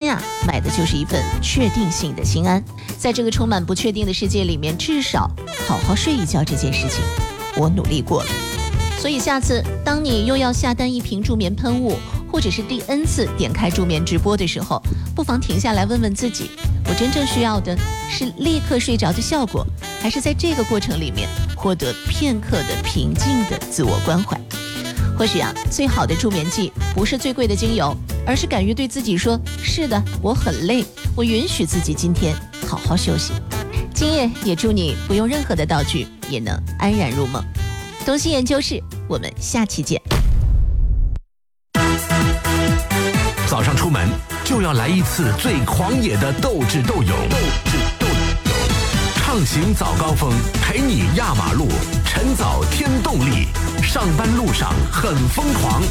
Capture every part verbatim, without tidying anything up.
啊，买的就是一份确定性的心安。在这个充满不确定的世界里面，至少好好睡一觉这件事情，我努力过了。所以下次当你又要下单一瓶助眠喷雾，或者是第 N 次点开助眠直播的时候，不妨停下来问问自己，我真正需要的是立刻睡着的效果，还是在这个过程里面获得片刻的平静的自我关怀？或许啊，最好的助眠剂不是最贵的精油，而是敢于对自己说，是的，我很累，我允许自己今天好好休息。今夜也祝你不用任何的道具也能安然入梦。东西研究室，我们下期见。 早上出门就要来一次最狂野的斗智斗勇，斗智斗勇，畅行早高峰，陪你压马路，晨早添动力，上班路上很疯狂。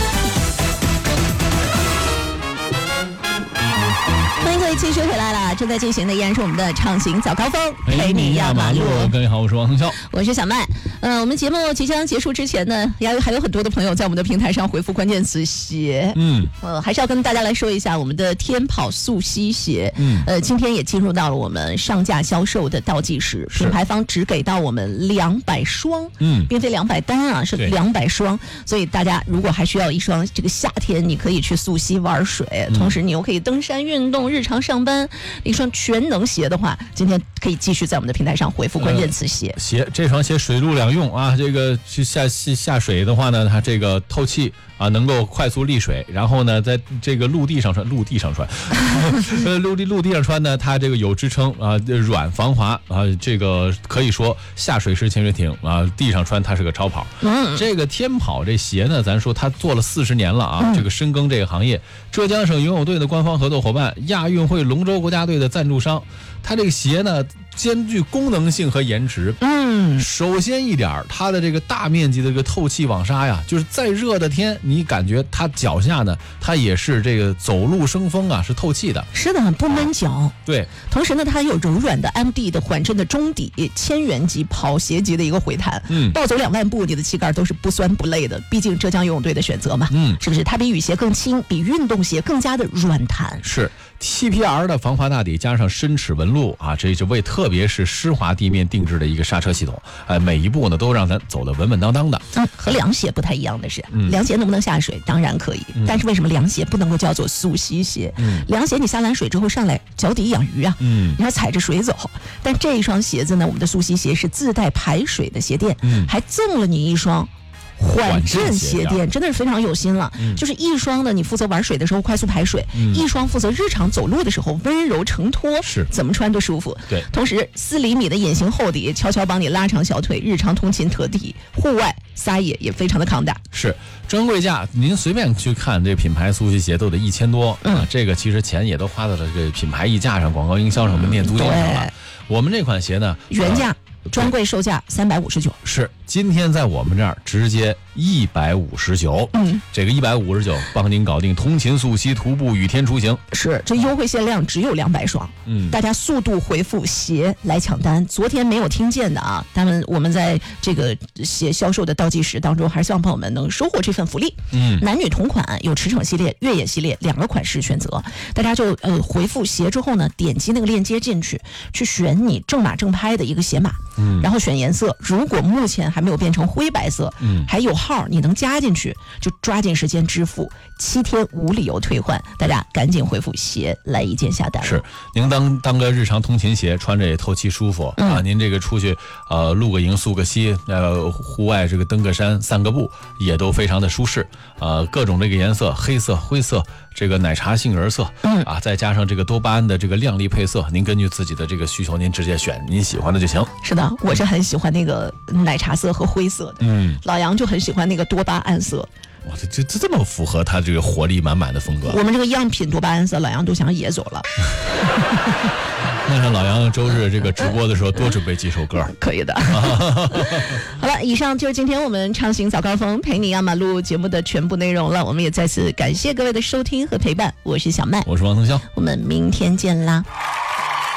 欢迎各位继续回来了，正在进行的依然是我们的畅行早高峰，陪你压马路。 各位好，我是王腾霄， 我是小麦。呃，我们节目即将结束之前呢，还还有很多的朋友在我们的平台上回复关键词鞋，嗯，呃，还是要跟大家来说一下我们的天跑速吸鞋，嗯，呃，今天也进入到了我们上架销售的倒计时，品牌方只给到我们两百双，嗯，并非两百单啊，是两百双，所以大家如果还需要一双这个夏天你可以去速吸玩水，嗯，同时你又可以登山运动、日常上班一双全能鞋的话，今天可以继续在我们的平台上回复关键词鞋。 呃、鞋这双鞋水陆两用啊，这个去下下水的话呢，它这个透气啊，能够快速沥水，然后呢，在这个陆地上穿，陆地上穿，呃，陆地陆地上穿呢，它这个有支撑啊，软防滑啊，这个可以说下水是潜水艇啊，地上穿它是个超跑。嗯，这个天跑这鞋呢，咱说它做了四十年了啊，嗯，这个深耕这个行业，浙江省游泳队的官方合作伙伴，亚运会龙舟国家队的赞助商，它这个鞋呢，兼具功能性和颜值。嗯，首先一点，它的这个大面积的这个透气网纱呀，就是再热的天，你感觉它脚下呢，它也是这个走路生风啊，是透气的。 是的，不闷脚。啊， 对， 同时呢，它有柔软的 M D 的缓震的中底，千元级跑鞋级的一个回弹。嗯，暴走两万步，你的膝盖都是不酸不累的。毕竟浙江游泳队的选择嘛，嗯，是不是？它比雨鞋更轻，比运动鞋更加的软弹。 是。T P R 的防滑大底加上深齿纹路啊，这是为特别是湿滑地面定制的一个刹车系统，哎，每一步呢都让咱走得稳稳当当的。 嗯，和凉鞋不太一样的是，嗯，凉鞋能不能下水？当然可以，嗯，但是为什么凉鞋不能够叫做速吸鞋？嗯，凉鞋你下完水之后上来脚底养鱼啊，嗯，你要踩着水走。但这一双鞋子呢，我们的速吸鞋是自带排水的鞋垫，嗯，还赠了你一双缓震鞋垫，真的是非常有心了。嗯，就是一双呢，你负责玩水的时候快速排水，嗯，一双负责日常走路的时候温柔承托，是怎么穿都舒服。 对， 同时四厘米的隐形厚底，悄悄帮你拉长小腿，日常通勤特地，户外撒野也非常的抗打。 是专柜价，您随便去看这品牌速吸鞋都得一千多，嗯，啊，这个其实钱也都花到了这个品牌溢价上、广告营销上、门店租金上了。我们这款鞋呢， 原价。呃专柜售价三百五十九， 是今天在我们这儿直接一百五十九。嗯，这个一百五十九帮您搞定通勤速吸、徒步、雨天出行。 是，这优惠限量只有两百双。嗯，大家速度回复鞋来抢单。昨天没有听见的啊，他们我们在这个鞋销售的倒计时当中，还是希望朋友们能收获这份福利。嗯，男女同款，有驰骋系列、越野系列两个款式选择，大家就呃回复鞋之后呢，点击那个链接进去，去选你正码正拍的一个鞋码。嗯，然后选颜色，如果目前还没有变成灰白色，嗯，还有号你能加进去，就抓紧时间支付，七天无理由退换，大家赶紧回复鞋来一键下单。 是，您当当个日常通勤鞋，穿着也透气舒服，嗯，啊，您这个出去呃露个营、溯个溪，呃户外这个登个山、散个步也都非常的舒适，呃各种这个颜色，黑色、灰色。这个奶茶杏仁色，嗯啊，再加上这个多巴胺的这个亮丽配色，您根据自己的这个需求，您直接选您喜欢的就行。 是的，我是很喜欢那个奶茶色和灰色的，嗯，老杨就很喜欢那个多巴胺色。 哇，这这这这么符合他这个活力满满的风格。 我们这个样品多巴胺色，老杨都想野走了。 那让老杨周日这个直播的时候多准备几首歌， 可以的。好了，以上就是今天我们畅行早高峰陪你压马路节目的全部内容了。我们也再次感谢各位的收听和陪伴，我是小麦， 我是王腾霄， 我们明天见啦。